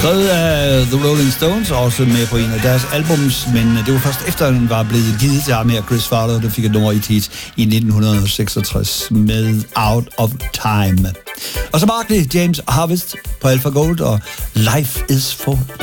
Skrevet af The Rolling Stones, også med på en af deres albums, men det var først efter, den var blevet givet til ham her, Chris Farlow, der fik et nummer i hit i 1966 med Out of Time. Og så Barkley, James Harvest på Alpha Gold og Life is for